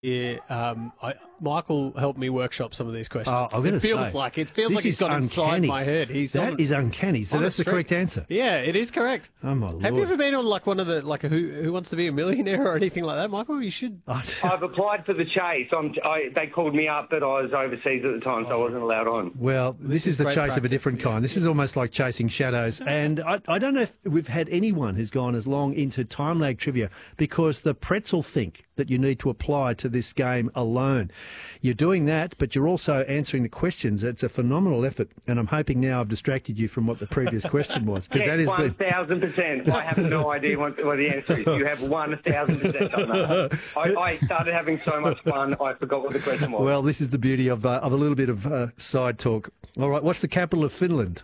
Michael helped me workshop some of these questions. I'm going to say, it feels like he's got inside my head. That is uncanny. So that's the correct answer. Yeah, it is correct. Oh my Lord! Have you ever been on like one of the like a Who Wants to Be a Millionaire or anything like that, Michael? You should. I've applied for the chase. They called me up, but I was overseas at the time, so I wasn't allowed on. Well, this is the chase of a different kind. This is almost like chasing shadows. And I don't know if we've had anyone who's gone as long into time lag trivia because the pretzel think that you need to apply to this game alone. You're doing that, but you're also answering the questions. It's a phenomenal effort, and I'm hoping now I've distracted you from what the previous question was. Yes, that is 1,000%. I have no idea what the answer is. You have 1,000% on that. I started having so much fun, I forgot what the question was. Well, this is the beauty of a little bit of side talk. All right, what's the capital of Finland?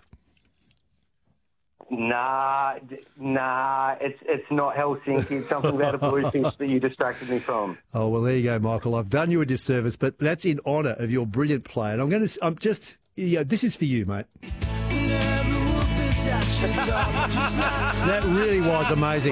Nah, it's not Helsinki. It's something about a bluefish that you distracted me from. Oh, well, there you go, Michael. I've done you a disservice, but that's in honour of your brilliant play. And this is for you, mate. That really was amazing.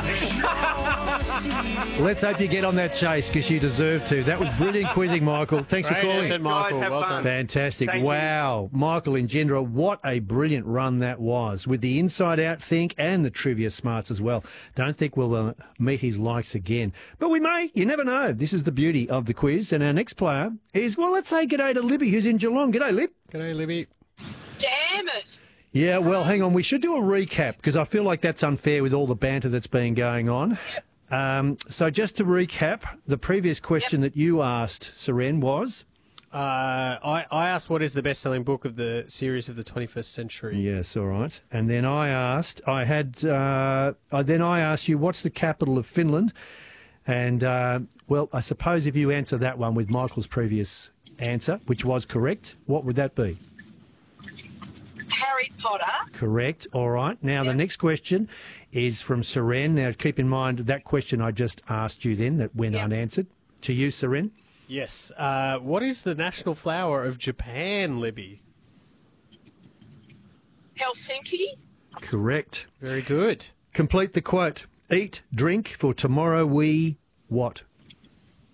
Let's hope you get on that chase because you deserve to. That was brilliant quizzing, Michael. Thanks for calling. Effort, Michael. Guys, well done. Fantastic. Thank wow. You. Michael Engendra, what a brilliant run that was with the inside-out think and the trivia smarts as well. Don't think we'll meet his likes again. But we may. You never know. This is the beauty of the quiz. And our next player is, well, let's say g'day to Libby, who's in Geelong. G'day, Lib. G'day, Libby. Damn it. Yeah, well, hang on. We should do a recap because I feel like that's unfair with all the banter that's been going on. So just to recap, the previous question that you asked, Seren, was? I asked what is the best-selling book of the series of the 21st century. Yes, all right. And then I asked you what's the capital of Finland? And, well, I suppose if you answer that one with Michael's previous answer, which was correct, what would that be? Harry Potter. Correct. All right. Now, the next question is from Seren. Now, keep in mind that question I just asked you then that went unanswered. To you, Seren. Yes. What is the national flower of Japan, Libby? Helsinki. Correct. Very good. Complete the quote. Eat, drink, for tomorrow we what?